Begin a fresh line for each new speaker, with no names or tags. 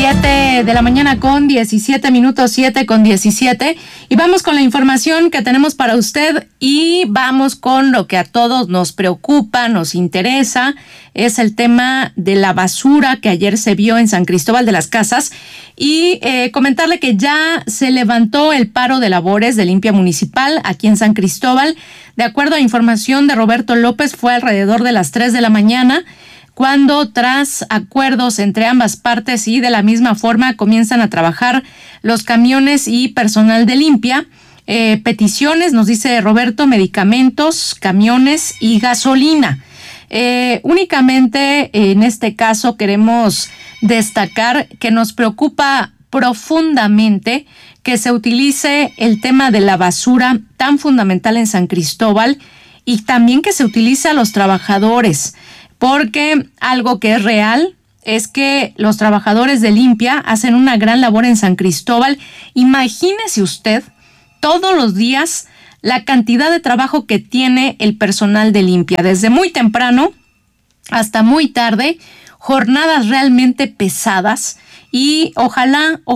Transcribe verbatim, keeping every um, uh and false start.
siete de la mañana con diecisiete minutos, siete con diecisiete. Y vamos con la información que tenemos para usted y vamos con lo que a todos nos preocupa, nos interesa. Es el tema de la basura que ayer se vio en San Cristóbal de las Casas. Y eh, comentarle que ya se levantó el paro de labores de limpia municipal aquí en San Cristóbal. De acuerdo a información de Roberto López, fue alrededor de las tres de la mañana. Cuando tras acuerdos entre ambas partes y de la misma forma comienzan a trabajar los camiones y personal de limpia. Eh, peticiones, nos dice Roberto, medicamentos, camiones y gasolina. Eh, únicamente en este caso queremos destacar que nos preocupa profundamente que se utilice el tema de la basura tan fundamental en San Cristóbal y también que se utilice a los trabajadores. Porque algo que es real es que los trabajadores de limpia hacen una gran labor en San Cristóbal. Imagínese usted todos los días la cantidad de trabajo que tiene el personal de limpia, desde muy temprano hasta muy tarde, jornadas realmente pesadas y ojalá